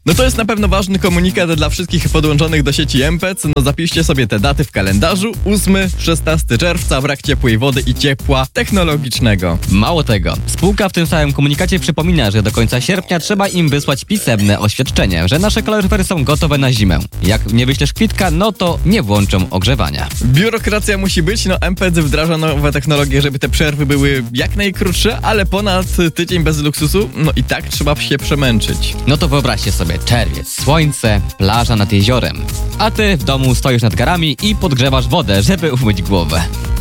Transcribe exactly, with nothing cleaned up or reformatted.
No to jest na pewno ważny komunikat dla wszystkich podłączonych do sieci M P C. No zapiszcie sobie te daty w kalendarzu. ósmego szesnastego czerwca, brak ciepłej wody i ciepła technologicznego. Mało tego, spółka w tym samym komunikacie przypomina, że do końca sierpnia trzeba im wysłać pisemne oświadczenie, że nasze kaloryfery są gotowe na zimę. Jak nie wyślesz kwitka, no to nie włączą ogrzewania. Biurokracja musi być, no M P C wdraża nowe technologie, żeby te przerwy były jak najkrótsze, ale ponad tydzień bez luksusu, no i tak trzeba się przemęczyć. No to wyobraźcie sobie czerwiec, słońce, plaża nad jeziorem. A ty w domu stoisz nad garami i podgrzewasz wodę, żeby umyć głowę.